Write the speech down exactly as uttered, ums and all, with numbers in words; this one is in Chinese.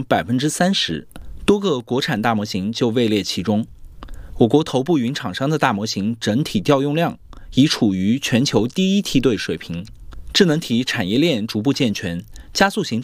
百分之三十，多个国产大模型就位列其中。我国头部云厂商的大模型整体调用量已处于全球第一梯队水平，智能体产业链逐步健全，加速型